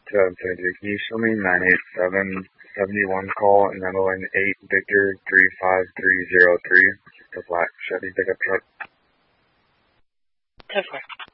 2023. Can you show me 98771 call and Evelyn 8 Victor 35303? The black Chevy pickup truck. Go for it.